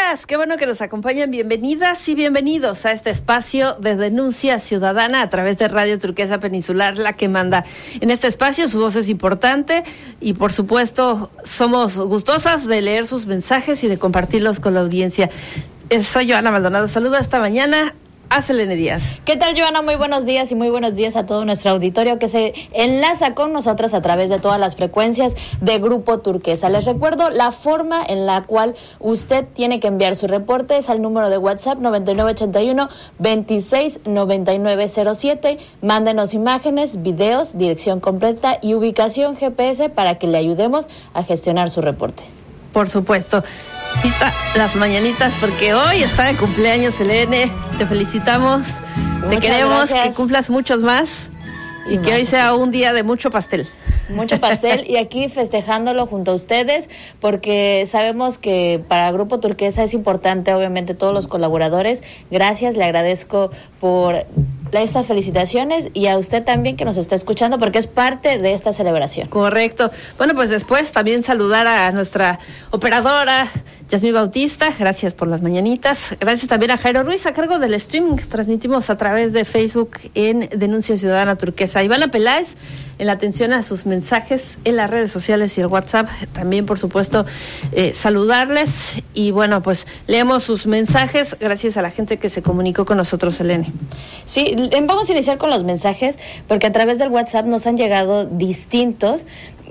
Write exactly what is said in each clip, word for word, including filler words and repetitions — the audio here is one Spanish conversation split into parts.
días, qué bueno que nos acompañan. Bienvenidas y bienvenidos a este espacio de denuncia ciudadana a través de Radio Turquesa Peninsular, la que manda. En este espacio su voz es importante y por supuesto somos gustosas de leer sus mensajes y de compartirlos con la audiencia. Soy Joana Maldonado, saludo esta mañana a Selene Díaz. ¿Qué tal, Joana? Muy buenos días y muy buenos días a todo nuestro auditorio que se enlaza con nosotras a través de todas las frecuencias de Grupo Turquesa. Les recuerdo la forma en la cual usted tiene que enviar su reporte es al número de WhatsApp noventa y nueve ochenta y uno veintiséis noventa y nueve cero siete. Mándenos imágenes, videos, dirección completa y ubicación G P S para que le ayudemos a gestionar su reporte. Por supuesto. Lista las mañanitas porque hoy está de cumpleaños, Selene. Te felicitamos. Muchas te queremos gracias. Que cumplas muchos más y, y que más. Hoy sea un día de mucho pastel. Mucho pastel y aquí festejándolo junto a ustedes porque sabemos que para Grupo Turquesa es importante, obviamente, todos los colaboradores. Gracias, le agradezco por estas felicitaciones y a usted también que nos está escuchando porque es parte de esta celebración. Correcto. Bueno, pues después también saludar a nuestra operadora Yasmín Bautista, gracias por las mañanitas. Gracias también a Jairo Ruiz a cargo del streaming. Transmitimos a través de Facebook en Denuncia Ciudadana Turquesa. Ivana Peláez en la atención a sus mensajes en las redes sociales y el WhatsApp. También, por supuesto, eh, saludarles y bueno, pues leemos sus mensajes gracias a la gente que se comunicó con nosotros, Selene. Sí, vamos a iniciar con los mensajes porque a través del WhatsApp nos han llegado distintos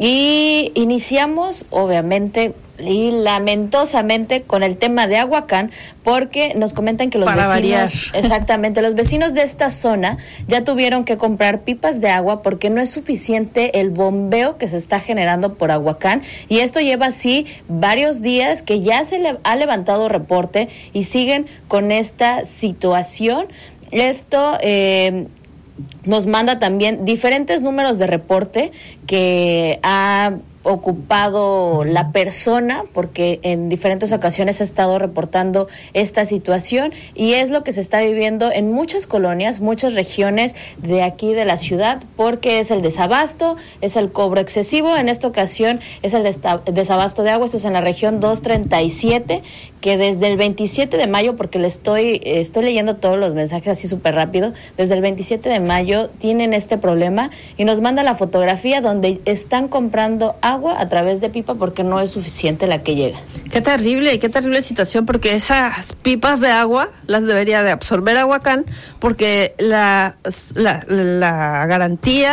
y iniciamos, obviamente, y lamentosamente con el tema de Ahuacán porque nos comentan que los Para vecinos, variar. exactamente, los vecinos de esta zona ya tuvieron que comprar pipas de agua porque no es suficiente el bombeo que se está generando por Ahuacán y esto lleva así varios días que ya se le ha levantado reporte y siguen con esta situación. Esto eh, nos manda también diferentes números de reporte que ha ocupado la persona porque en diferentes ocasiones ha estado reportando esta situación y es lo que se está viviendo en muchas colonias, muchas regiones de aquí de la ciudad porque es el desabasto, es el cobro excesivo, en esta ocasión es el desabasto de agua, esto es en la región doscientos treinta y siete que desde el veintisiete de mayo, porque le estoy estoy leyendo todos los mensajes así súper rápido, desde el veintisiete de mayo tienen este problema y nos manda la fotografía donde están comprando agua a través de pipa porque no es suficiente la que llega. Qué terrible, qué terrible situación porque esas pipas de agua las debería de absorber Ahuacán porque la, la, la garantía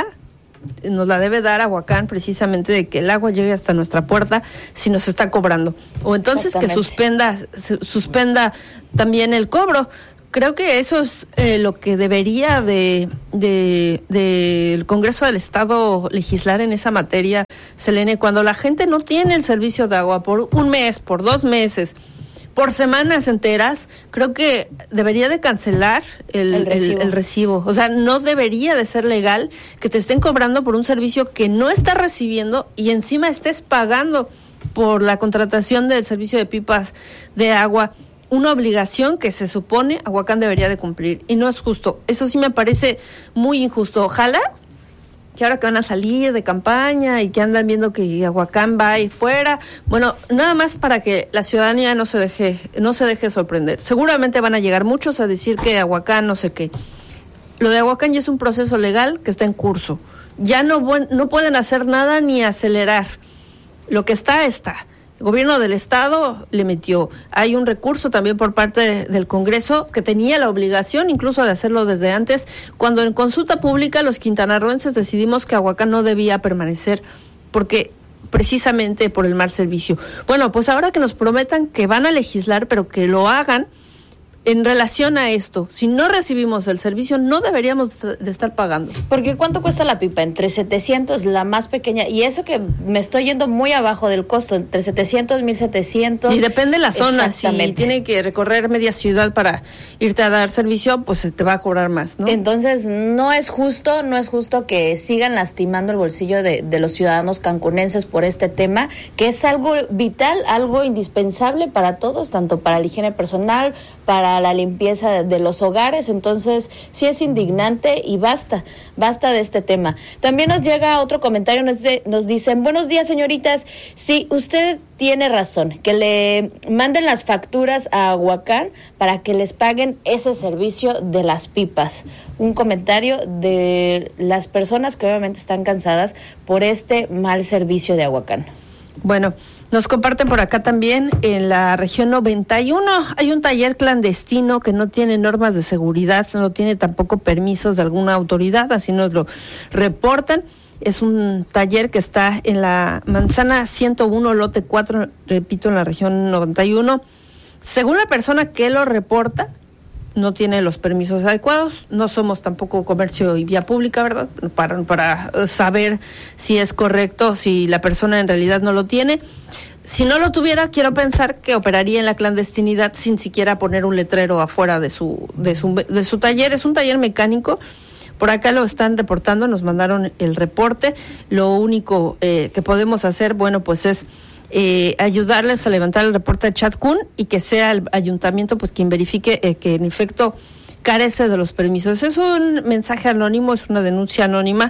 nos la debe dar Ahuacán precisamente de que el agua llegue hasta nuestra puerta si nos está cobrando. O entonces que suspenda, suspenda también el cobro. Creo que eso es eh, lo que debería de, de, de el Congreso del Estado legislar en esa materia, Selene, cuando la gente no tiene el servicio de agua por un mes, por dos meses, por semanas enteras, creo que debería de cancelar el, el, recibo. el, el recibo. O sea, no debería de ser legal que te estén cobrando por un servicio que no estás recibiendo y encima estés pagando por la contratación del servicio de pipas de agua. Una obligación que se supone Ahuacán debería de cumplir y no es justo. Eso sí me parece muy injusto. Ojalá que ahora que van a salir de campaña y que andan viendo que Ahuacán va ahí fuera, bueno, nada más para que la ciudadanía no se deje, no se deje sorprender. Seguramente van a llegar muchos a decir que Ahuacán no sé qué. Lo de Ahuacán ya es un proceso legal que está en curso. Ya no, no pueden hacer nada ni acelerar. Lo que está, está. El gobierno del Estado le metió. Hay un recurso también por parte de, del Congreso que tenía la obligación incluso de hacerlo desde antes, cuando en consulta pública los quintanarroenses decidimos que Ahuacán no debía permanecer porque precisamente por el mal servicio. Bueno, pues ahora que nos prometan que van a legislar, pero que lo hagan en relación a esto. Si no recibimos el servicio, no deberíamos de estar pagando. Porque ¿cuánto cuesta la pipa? Entre setecientos, la más pequeña, y eso que me estoy yendo muy abajo del costo, entre setecientos, mil setecientos. Y depende de la zona, si tiene que recorrer media ciudad para irte a dar servicio, pues te va a cobrar más, ¿no? Entonces, no es justo, no es justo que sigan lastimando el bolsillo de, de los ciudadanos cancunenses por este tema, que es algo vital, algo indispensable para todos, tanto para la higiene personal, para para la limpieza de, de los hogares. Entonces, sí es indignante y basta, basta de este tema. También nos llega otro comentario, nos, de, nos dicen, buenos días, señoritas, sí, usted tiene razón, que le manden las facturas a Aguacán para que les paguen ese servicio de las pipas. Un comentario de las personas que obviamente están cansadas por este mal servicio de Aguacán. Bueno, nos comparten por acá también, en la región noventa y uno, hay un taller clandestino que no tiene normas de seguridad, no tiene tampoco permisos de alguna autoridad, así nos lo reportan. Es un taller que está en la manzana ciento uno, lote cuatro, repito, en la región noventa y uno. Según la persona que lo reporta, no tiene los permisos adecuados, no somos tampoco comercio y vía pública, ¿verdad? Para, para saber si es correcto, si la persona en realidad no lo tiene. Si no lo tuviera, quiero pensar que operaría en la clandestinidad sin siquiera poner un letrero afuera de su, de su, de su taller. Es un taller mecánico. Por acá lo están reportando, nos mandaron el reporte. Lo único eh, que podemos hacer, bueno, pues es eh, ayudarles a levantar el reporte de Chatkun y que sea el ayuntamiento pues quien verifique eh, que en efecto carece de los permisos. Es un mensaje anónimo, es una denuncia anónima.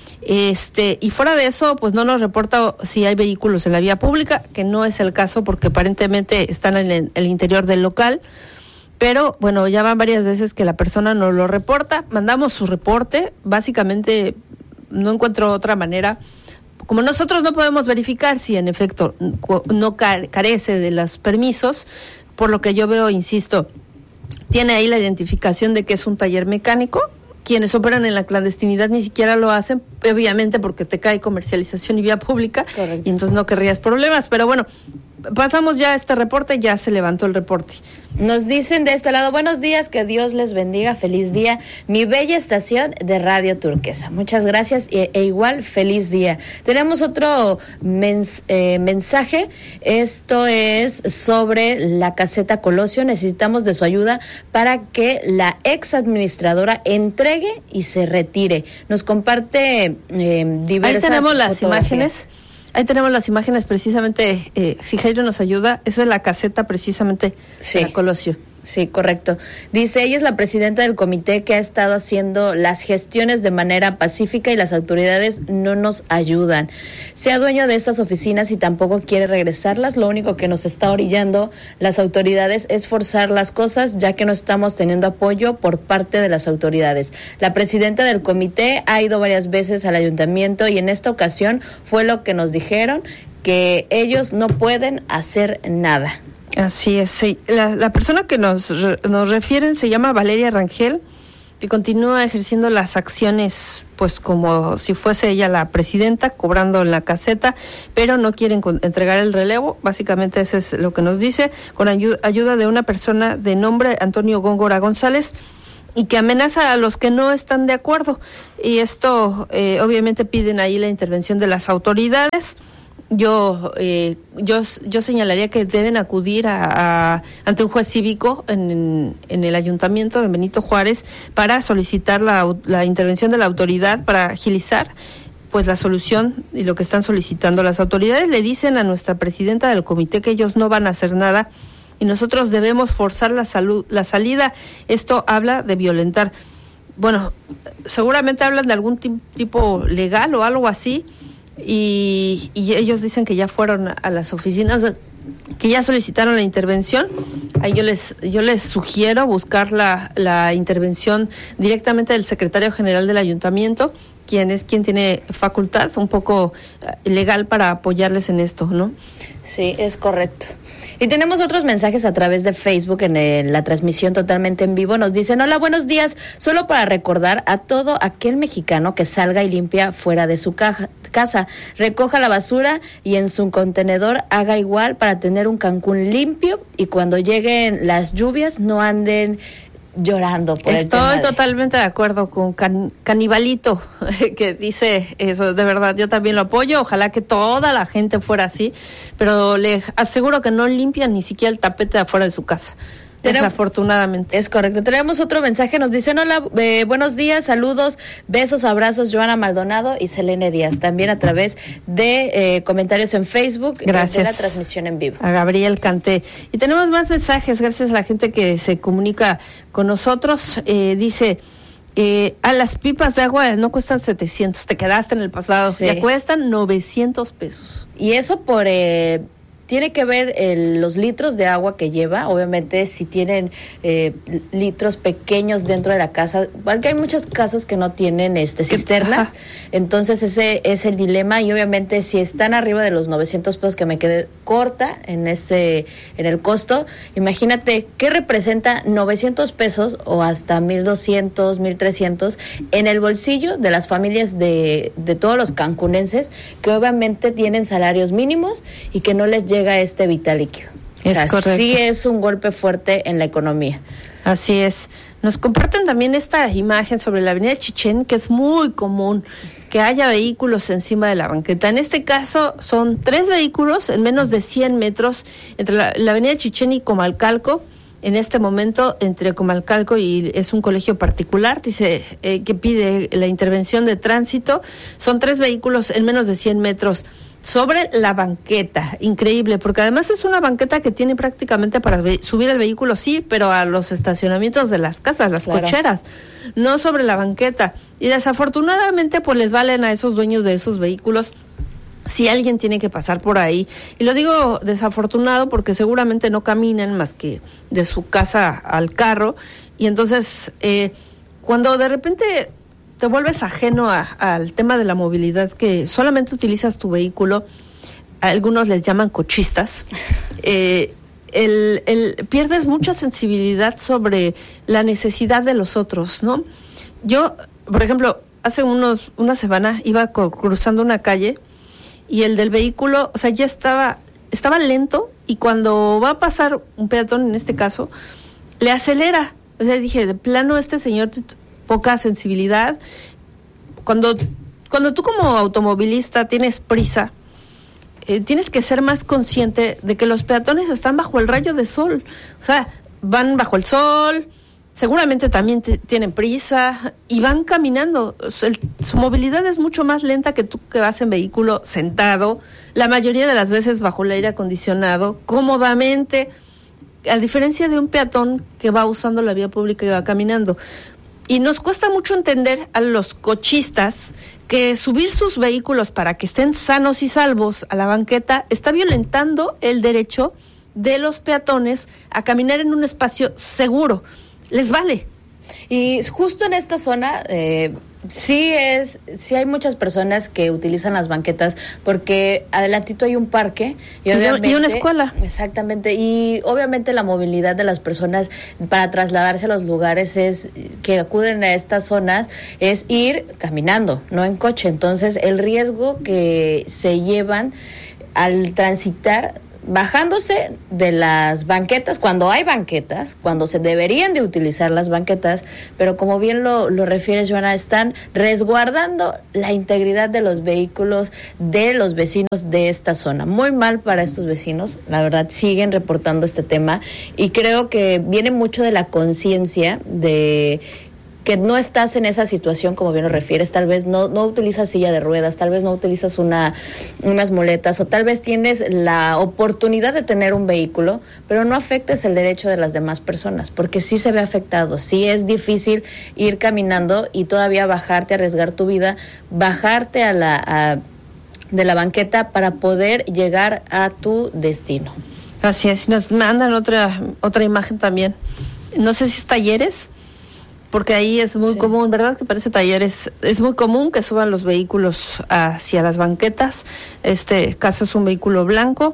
Este, y fuera de eso, pues no nos reporta si hay vehículos en la vía pública, que no es el caso porque aparentemente están en el, el interior del local. Pero, bueno, ya van varias veces que la persona nos lo reporta, mandamos su reporte, básicamente no encuentro otra manera. Como nosotros no podemos verificar si en efecto no carece de los permisos, por lo que yo veo, insisto, tiene ahí la identificación de que es un taller mecánico. Quienes operan en la clandestinidad ni siquiera lo hacen, obviamente porque te cae comercialización y vía pública. Correcto. Y entonces no querrías problemas, pero bueno, pasamos ya a este reporte, ya se levantó el reporte. Nos dicen de este lado, buenos días, que Dios les bendiga, feliz día, mi bella estación de Radio Turquesa. Muchas gracias e, e igual feliz día. Tenemos otro mens, eh, mensaje, esto es sobre la caseta Colosio. Necesitamos de su ayuda para que la ex administradora entregue y se retire. Nos comparte eh, diversas Ahí tenemos las imágenes. Ahí tenemos las imágenes precisamente, eh, si Jairo nos ayuda, esa es la caseta precisamente sí. de la Colosio. Sí, correcto. Dice, ella es la presidenta del comité que ha estado haciendo las gestiones de manera pacífica y las autoridades no nos ayudan. Sea dueño de estas oficinas y tampoco quiere regresarlas, lo único que nos está orillando las autoridades es forzar las cosas, ya que no estamos teniendo apoyo por parte de las autoridades. La presidenta del comité ha ido varias veces al ayuntamiento y en esta ocasión fue lo que nos dijeron, que ellos no pueden hacer nada. Así es, sí. La, la persona que nos, nos refieren se llama Valeria Rangel, que continúa ejerciendo las acciones pues como si fuese ella la presidenta, cobrando en la caseta, pero no quieren con, entregar el relevo. Básicamente eso es lo que nos dice, con ayu- ayuda de una persona de nombre Antonio Góngora González, y que amenaza a los que no están de acuerdo. Y esto eh, obviamente piden ahí la intervención de las autoridades. Yo, eh, yo yo señalaría que deben acudir a, a ante un juez cívico en, en el ayuntamiento de Benito Juárez para solicitar la, la intervención de la autoridad para agilizar pues la solución y lo que están solicitando las autoridades. Le dicen a nuestra presidenta del comité que ellos no van a hacer nada y nosotros debemos forzar la salud, la salida. Esto habla de violentar. Bueno, seguramente hablan de algún t- tipo legal o algo así. Y, y ellos dicen que ya fueron a las oficinas, que ya solicitaron la intervención. Ahí yo les yo les sugiero buscar la, la intervención directamente del secretario general del ayuntamiento, quien es quien tiene facultad un poco legal para apoyarles en esto, ¿no? Sí, es correcto. Y tenemos otros mensajes a través de Facebook en el, la transmisión totalmente en vivo. Nos dicen, hola, buenos días. Solo para recordar a todo aquel mexicano que salga y limpia fuera de su caja, casa, recoja la basura y en su contenedor haga igual para tener un Cancún limpio y cuando lleguen las lluvias no anden llorando por el tema de... Estoy totalmente de acuerdo con can, Canibalito, que dice eso, de verdad, yo también lo apoyo, ojalá que toda la gente fuera así, pero le aseguro que no limpian ni siquiera el tapete de afuera de su casa. Desafortunadamente. Es correcto. Tenemos otro mensaje, nos dicen, hola, eh, buenos días, saludos, besos, abrazos, Joana Maldonado y Selene Díaz, también a través de eh, comentarios en Facebook. Gracias. De la transmisión en vivo. A Gabriel Canté. Y tenemos más mensajes, gracias a la gente que se comunica con nosotros. Eh, dice, eh, a las pipas de agua no cuestan setecientos, te quedaste en el pasado, sí. Ya cuestan novecientos pesos. Y eso por... Eh, Tiene que ver el, los litros de agua que lleva, obviamente si tienen eh, litros pequeños dentro de la casa, porque hay muchas casas que no tienen este cisternas, ajá. Entonces ese es el dilema y obviamente si están arriba de los novecientos pesos, que me quedé corta en ese en el costo, imagínate qué representa novecientos pesos o hasta mil doscientos, mil trescientos en el bolsillo de las familias de, de todos los cancunenses que obviamente tienen salarios mínimos y que no les llega llega este vital líquido. Es o sea, correcto. Sí es un golpe fuerte en la economía. Así es. Nos comparten también esta imagen sobre la avenida Chichén, que es muy común que haya vehículos encima de la banqueta. En este caso son tres vehículos en menos de cien metros entre la, la avenida Chichén y Comalcalco. En este momento, entre Comalcalco y es un colegio particular, dice eh, que pide la intervención de tránsito. Son tres vehículos en menos de cien metros sobre la banqueta. Increíble, porque además es una banqueta que tiene prácticamente para ve- subir el vehículo, sí, pero a los estacionamientos de las casas, las claro. cocheras, no sobre la banqueta. Y desafortunadamente, pues les valen a esos dueños de esos vehículos si alguien tiene que pasar por ahí. Y lo digo desafortunado porque seguramente no caminan más que de su casa al carro. Y entonces, eh, cuando de repente te vuelves ajeno a, al tema de la movilidad, que solamente utilizas tu vehículo, a algunos les llaman cochistas, eh, el, el, pierdes mucha sensibilidad sobre la necesidad de los otros, ¿no? Yo, por ejemplo, hace unos una semana iba co- cruzando una calle y el del vehículo, o sea, ya estaba, estaba lento y cuando va a pasar un peatón, en este caso, le acelera. O sea, dije, de plano este señor... poca sensibilidad. Cuando, cuando tú como automovilista tienes prisa, eh, tienes que ser más consciente de que los peatones están bajo el rayo de sol. O sea, van bajo el sol, seguramente también te, tienen prisa y van caminando. O sea, el, su movilidad es mucho más lenta que tú que vas en vehículo sentado, la mayoría de las veces bajo el aire acondicionado, cómodamente, a diferencia de un peatón que va usando la vía pública y va caminando. Y nos cuesta mucho entender a los cochistas que subir sus vehículos para que estén sanos y salvos a la banqueta está violentando el derecho de los peatones a caminar en un espacio seguro. Les vale. Y justo en esta zona, eh, sí es, sí hay muchas personas que utilizan las banquetas porque adelantito hay un parque y, obviamente, y una escuela. Exactamente, y obviamente la movilidad de las personas para trasladarse a los lugares es que acuden a estas zonas es ir caminando, no en coche. Entonces el riesgo que se llevan al transitar bajándose de las banquetas, cuando hay banquetas, cuando se deberían de utilizar las banquetas, pero como bien lo, lo refieres, Joana, están resguardando la integridad de los vehículos de los vecinos de esta zona. Muy mal para estos vecinos, la verdad, siguen reportando este tema y creo que viene mucho de la conciencia de que no estás en esa situación, como bien lo refieres, tal vez no, no utilizas silla de ruedas, tal vez no utilizas una, unas muletas, o tal vez tienes la oportunidad de tener un vehículo, pero no afectes el derecho de las demás personas, porque sí se ve afectado, sí es difícil ir caminando y todavía bajarte, arriesgar tu vida, bajarte a la, a, de la banqueta para poder llegar a tu destino. Así es, nos mandan otra, otra imagen también, no sé si es Talleres, porque ahí es muy sí. común, ¿verdad? Que parece Talleres. Es muy común que suban los vehículos hacia las banquetas. Este caso es un vehículo blanco.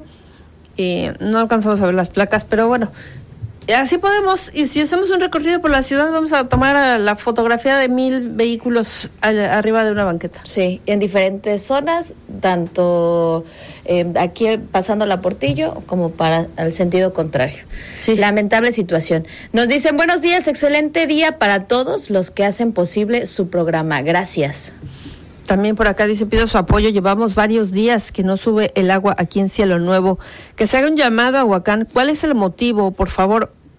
Y no alcanzamos a ver las placas, pero bueno, así podemos, y si hacemos un recorrido por la ciudad, vamos a tomar la fotografía de mil vehículos arriba de una banqueta. Sí, en diferentes zonas, tanto eh, aquí pasando la Portillo como para el sentido contrario. Sí. Lamentable situación. Nos dicen, buenos días, excelente día para todos los que hacen posible su programa. Gracias. También por acá dice, pido su apoyo, llevamos varios días que no sube el agua aquí en Cielo Nuevo, que se haga un llamado a Huacán, ¿cuál es el motivo? Por favor,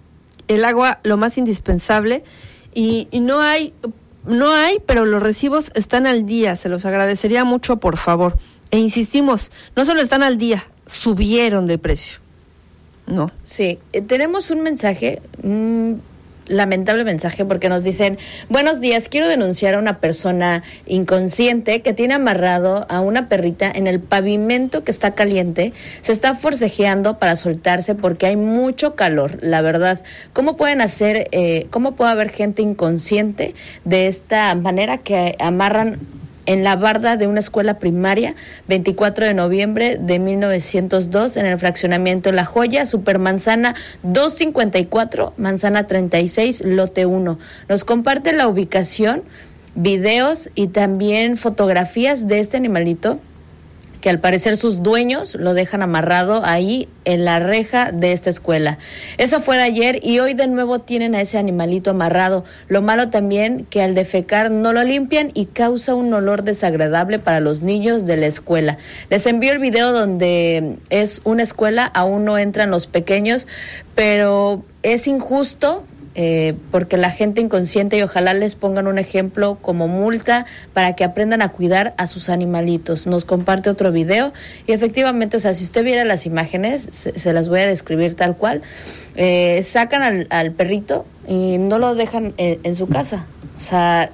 el agua lo más indispensable y, y no hay, no hay, pero los recibos están al día, se los agradecería mucho, por favor. E insistimos, no solo están al día, subieron de precio. No. Sí, eh, tenemos un mensaje, un lamentable mensaje, porque nos dicen: buenos días, quiero denunciar a una persona inconsciente que tiene amarrado a una perrita en el pavimento que está caliente, se está forcejeando para soltarse porque hay mucho calor, la verdad. ¿Cómo pueden hacer, eh, cómo puede haber gente inconsciente de esta manera que amarran en la barda de una escuela primaria, veinticuatro de noviembre de mil novecientos dos, en el fraccionamiento La Joya, Supermanzana doscientos cincuenta y cuatro, Manzana treinta y seis, lote uno? Nos comparte la ubicación, videos y también fotografías de este animalito, que al parecer sus dueños lo dejan amarrado ahí en la reja de esta escuela. Eso fue de ayer y hoy de nuevo tienen a ese animalito amarrado. Lo malo también que al defecar no lo limpian y causa un olor desagradable para los niños de la escuela. Les envío el video donde es una escuela, aún no entran los pequeños, pero es injusto. Eh, porque la gente inconsciente, y ojalá les pongan un ejemplo como multa para que aprendan a cuidar a sus animalitos. Nos comparte otro video y efectivamente, o sea, si usted viera las imágenes, se, se las voy a describir tal cual. Eh, sacan al, al perrito y no lo dejan en, en su casa. O sea,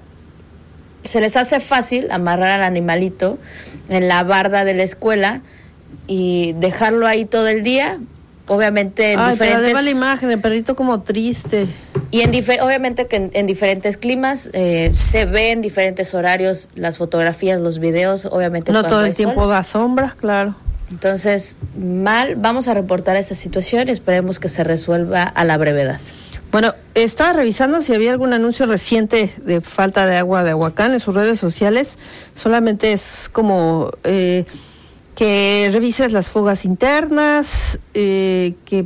se les hace fácil amarrar al animalito en la barda de la escuela y dejarlo ahí todo el día. Obviamente en Ay, diferentes... pero además la imagen, el perrito como triste. Y en difer- obviamente que en, en diferentes climas, eh, se ve en diferentes horarios las fotografías, los videos, obviamente. No todo el hay tiempo sol. da sombras, claro. Entonces, mal, vamos a reportar esta situación y esperemos que se resuelva a la brevedad. Bueno, estaba revisando si había algún anuncio reciente de falta de agua de Ahuacán en sus redes sociales. Solamente es como... Eh, que revises las fugas internas, eh, que,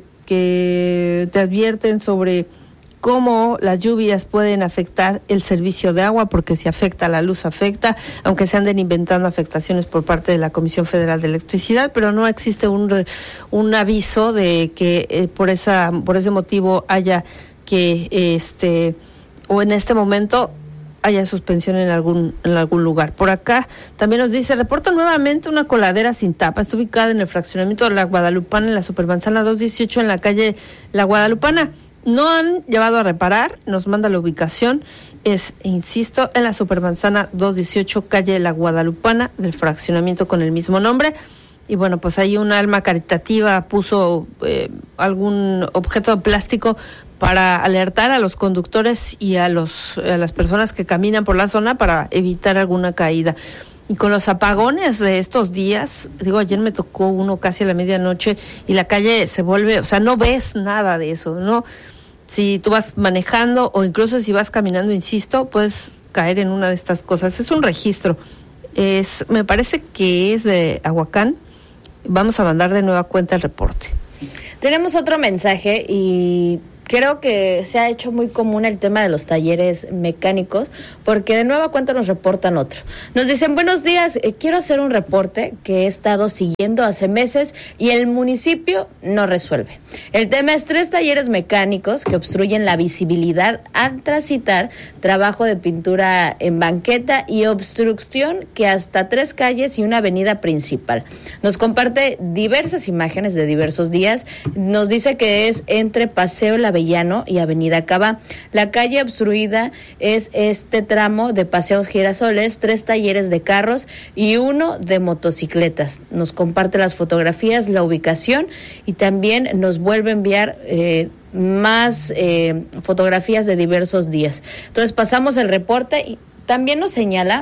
que te advierten sobre cómo las lluvias pueden afectar el servicio de agua, porque si afecta la luz, afecta, aunque se anden inventando afectaciones por parte de la Comisión Federal de Electricidad, pero no existe un, un aviso de que eh, por esa por ese motivo haya que, este o en este momento, haya suspensión en algún en algún lugar. Por acá también nos dice: reporta nuevamente una coladera sin tapa. Está ubicada en el fraccionamiento de La Guadalupana, en la Supermanzana doscientos dieciocho, en la calle La Guadalupana. No han llevado a reparar, nos manda la ubicación. Es, insisto, en la Supermanzana doscientos dieciocho, calle La Guadalupana, del fraccionamiento con el mismo nombre. Y bueno, pues ahí un alma caritativa puso eh, algún objeto de plástico para alertar a los conductores y a los a las personas que caminan por la zona para evitar alguna caída. Y con los apagones de estos días, digo, ayer me tocó uno casi a la medianoche y la calle se vuelve, o sea, no ves nada de eso, ¿no? Si tú vas manejando o incluso si vas caminando, insisto, puedes caer en una de estas cosas. Es un registro. Es, me parece que es de Ahuacán. Vamos a mandar de nueva cuenta el reporte. Tenemos otro mensaje y creo que se ha hecho muy común el tema de los talleres mecánicos, porque de nueva cuenta nos reportan otro. Nos dicen: buenos días, eh, quiero hacer un reporte que he estado siguiendo hace meses y el municipio no resuelve. El tema es tres talleres mecánicos que obstruyen la visibilidad al transitar, trabajo de pintura en banqueta y obstrucción que hasta tres calles y una avenida principal. Nos comparte diversas imágenes de diversos días. Nos dice que es entre Paseo La Avellano y Avenida Cava. La calle obstruida es este tramo de Paseos Girasoles, tres talleres de carros y uno de motocicletas. Nos comparte las fotografías, la ubicación y también nos vuelve a enviar eh, más eh, fotografías de diversos días. Entonces pasamos el reporte y también nos señala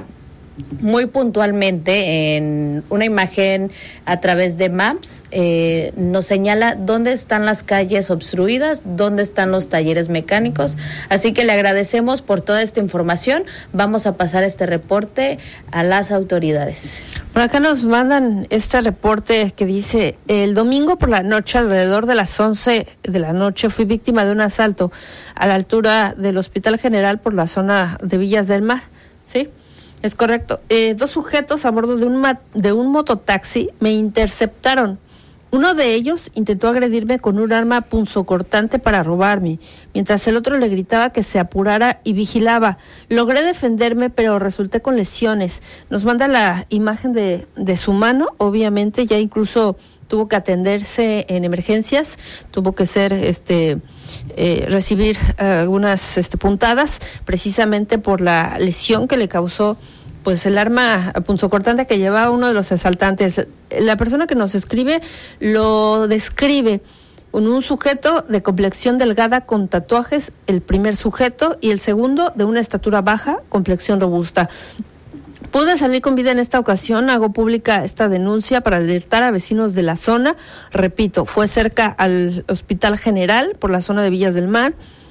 muy puntualmente en una imagen a través de Maps, eh, nos señala dónde están las calles obstruidas, dónde están los talleres mecánicos, así que le agradecemos por toda esta información. Vamos a pasar este reporte a las autoridades. Por acá nos mandan este reporte que dice: el domingo por la noche, alrededor de las once de la noche, fui víctima de un asalto a la altura del Hospital General por la zona de Villas del Mar, ¿sí? Es correcto. Eh, dos sujetos a bordo de un, ma- de un mototaxi me interceptaron. Uno de ellos intentó agredirme con un arma punzocortante para robarme, mientras el otro le gritaba que se apurara y vigilaba. Logré defenderme, pero resulté con lesiones. Nos manda la imagen de, de su mano, obviamente ya incluso tuvo que atenderse en emergencias, tuvo que ser este eh, recibir eh, algunas este, puntadas, precisamente por la lesión que le causó pues el arma punzocortante que llevaba uno de los asaltantes. La persona que nos escribe lo describe con un sujeto de complexión delgada con tatuajes, el primer sujeto, y el segundo de una estatura baja, complexión robusta. Pude salir con vida en esta ocasión, hago pública esta denuncia para alertar a vecinos de la zona. Repito, fue cerca al Hospital General por la zona de Villas del Mar,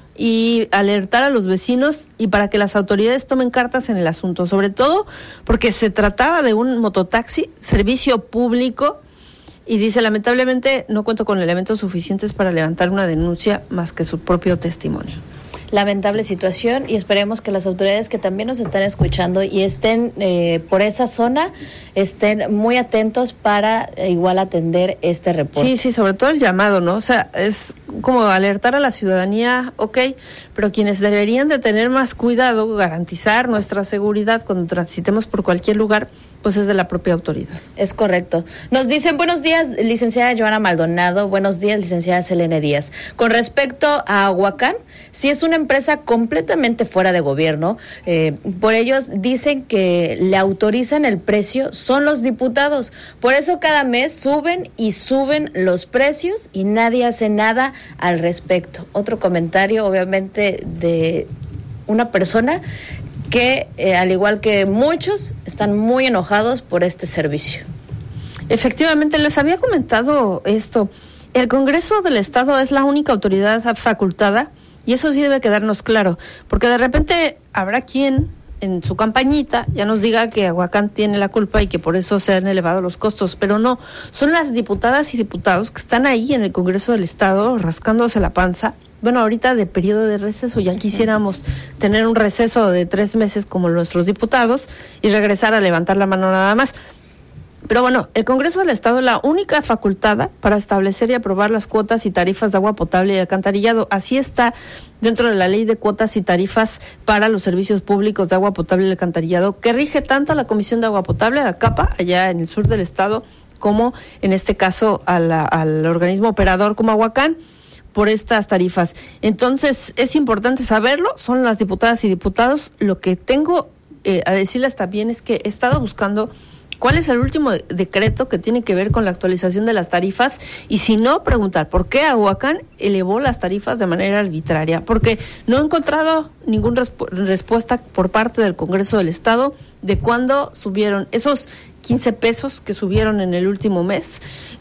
y alertar a los vecinos y para que las autoridades tomen cartas en el asunto, sobre todo porque se trataba de un mototaxi, servicio público, y dice, lamentablemente no cuento con elementos suficientes para levantar una denuncia más que su propio testimonio. Lamentable situación, y esperemos que las autoridades que también nos están escuchando y estén eh, por esa zona estén muy atentos para eh, igual atender este reporte. Sí, sí, sobre todo el llamado, ¿no? O sea, es como alertar a la ciudadanía, ok, pero quienes deberían de tener más cuidado, garantizar nuestra seguridad cuando transitemos por cualquier lugar, pues es de la propia autoridad. Es correcto. Nos dicen, buenos días, licenciada Joana Maldonado, buenos días, licenciada Selene Díaz. Con respecto a Aguacán, si es una empresa completamente fuera de gobierno, eh, por ellos dicen que le autorizan el precio, son los diputados. Por eso cada mes suben y suben los precios y nadie hace nada al respecto. Otro comentario, obviamente, de una persona que, eh, al igual que muchos, están muy enojados por este servicio. Efectivamente, les había comentado esto. El Congreso del Estado es la única autoridad facultada, y eso sí debe quedarnos claro, porque de repente habrá quien en su campañita ya nos diga que Aguacán tiene la culpa y que por eso se han elevado los costos, pero no, son las diputadas y diputados que están ahí en el Congreso del Estado rascándose la panza. Bueno, ahorita de periodo de receso, ya quisiéramos tener un receso de tres meses como nuestros diputados y regresar a levantar la mano nada más. Pero bueno, el Congreso del Estado es la única facultada para establecer y aprobar las cuotas y tarifas de agua potable y alcantarillado. Así está dentro de la Ley de Cuotas y Tarifas para los Servicios Públicos de Agua Potable y Alcantarillado, que rige tanto a la Comisión de Agua Potable, a la CAPA, allá en el sur del estado, como en este caso a la, al organismo operador como Aguacán, por estas tarifas. Entonces, es importante saberlo, son las diputadas y diputados. Lo que tengo eh, a decirles también es que he estado buscando cuál es el último decreto que tiene que ver con la actualización de las tarifas, y si no, preguntar por qué Aguacán elevó las tarifas de manera arbitraria, porque no he encontrado ninguna resp- respuesta por parte del Congreso del Estado de cuándo subieron esos quince pesos que subieron en el último mes,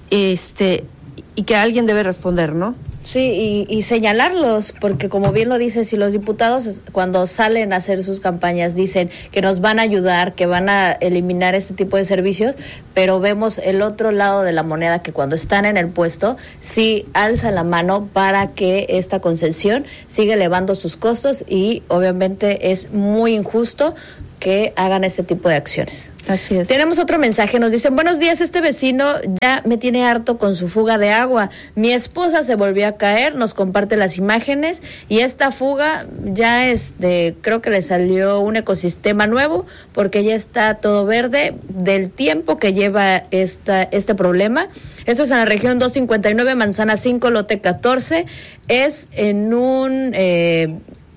este y que alguien debe responder, ¿no? Sí, y, y señalarlos, porque como bien lo dice, si los diputados cuando salen a hacer sus campañas dicen que nos van a ayudar, que van a eliminar este tipo de servicios, pero vemos el otro lado de la moneda, que cuando están en el puesto, sí alzan la mano para que esta concesión siga elevando sus costos, y obviamente es muy injusto que hagan este tipo de acciones. Así es. Tenemos otro mensaje, nos dicen, buenos días, este vecino ya me tiene harto con su fuga de agua. Mi esposa se volvió a caer, nos comparte las imágenes, y esta fuga ya es de, creo que le salió un ecosistema nuevo, porque ya está todo verde del tiempo que lleva esta, este problema. Eso es en la región doscientos cincuenta y nueve, Manzana cinco, lote catorce. Es en un... Eh,